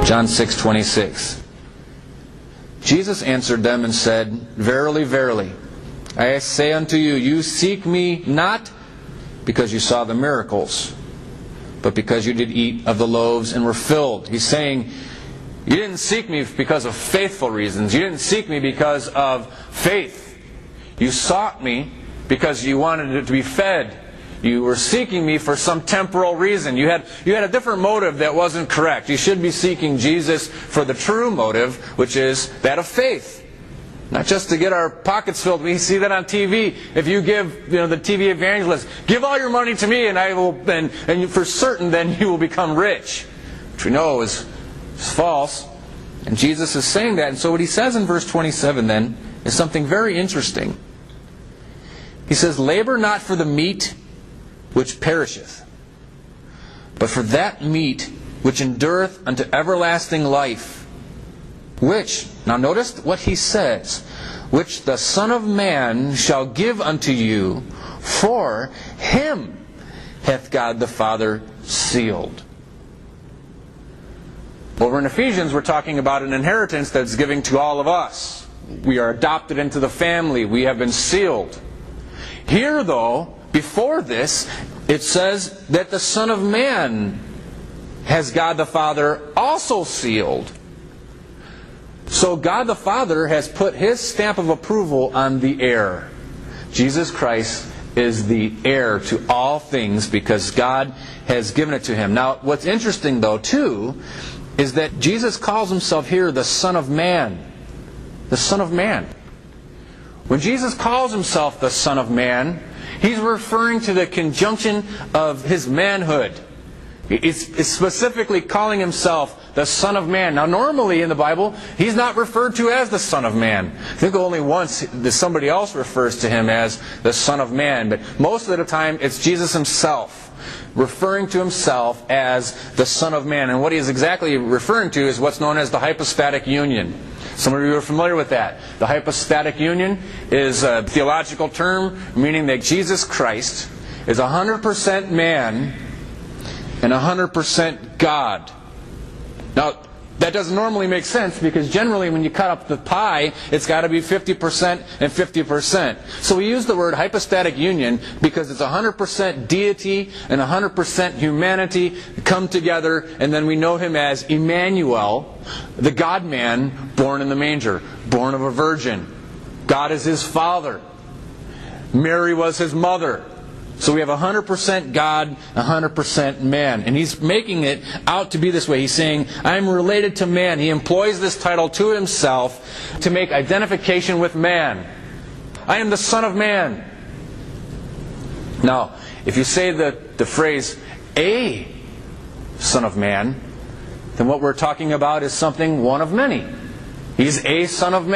John 6:26. Jesus answered them and said, Verily, verily, I say unto you, you seek me not because you saw the miracles, but because you did eat of the loaves and were filled. He's saying, you didn't seek me because of faithful reasons. You didn't seek me because of faith. You sought me because you wanted it to be fed. You were seeking me for some temporal reason. You had a different motive that wasn't correct. You should be seeking Jesus for the true motive, which is that of faith. Not just to get our pockets filled. We see that on TV. If you give, the TV evangelist, give all your money to me and I will, and for certain then you will become rich. Which we know is false. And Jesus is saying that. And so what he says in verse 27 then is something very interesting. He says, labor not for the meat which perisheth, but for that meat which endureth unto everlasting life, which, now notice what he says, which the Son of Man shall give unto you, for him hath God the Father sealed. Over in Ephesians, we're talking about an inheritance that's giving to all of us. We are adopted into the family. We have been sealed. Here, though, before this, it says that the Son of Man has God the Father also sealed. So God the Father has put His stamp of approval on the heir. Jesus Christ is the heir to all things because God has given it to Him. Now, what's interesting, though, too, is that Jesus calls Himself here the Son of Man. The Son of Man. When Jesus calls Himself the Son of Man, He's referring to the conjunction of His manhood. He's specifically calling Himself the Son of Man. Now normally in the Bible, He's not referred to as the Son of Man. I think only once somebody else refers to Him as the Son of Man. But most of the time it's Jesus Himself referring to Himself as the Son of Man. And what He is exactly referring to is what's known as the hypostatic union. Some of you are familiar with that. The hypostatic union is a theological term meaning that Jesus Christ is 100% man and 100% God. Now, that doesn't normally make sense because generally when you cut up the pie, it's got to be 50% and 50%. So we use the word hypostatic union because it's 100% deity and 100% humanity come together, and then we know Him as Emmanuel, the God-man born in the manger, born of a virgin. God is His Father. Mary was His mother. So we have 100% God, 100% man. And He's making it out to be this way. He's saying, I'm related to man. He employs this title to Himself to make identification with man. I am the Son of Man. Now, if you say the phrase, a Son of Man, then what we're talking about is something one of many. He's a Son of Man.